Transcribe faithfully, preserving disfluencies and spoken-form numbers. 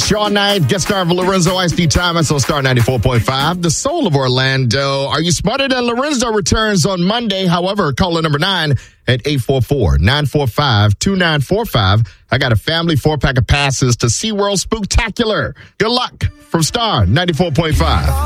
is Sean Knight, guest star of Lorenzo Ice T Thomas on Star ninety-four point five, the soul of Orlando. Are you smarter than Lorenzo returns on Monday? However, caller number nine at eight four four, nine four five, two nine four five. I got a family four-pack of passes to SeaWorld Spooktacular. Good luck from Star ninety-four point five.